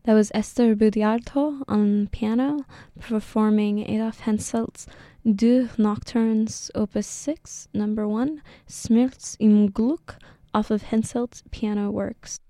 That was Esther Budiarto on piano, performing Adolf Henselt's Deux Nocturnes, Opus 6, number 1, Schmerz im Glück, off of Henselt's piano works.